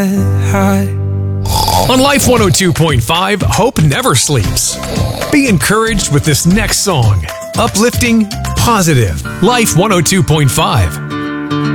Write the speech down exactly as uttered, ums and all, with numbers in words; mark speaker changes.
Speaker 1: On Life one oh two point five, hope never sleeps. Be encouraged with this next song. Uplifting, positive. Life one oh two point five.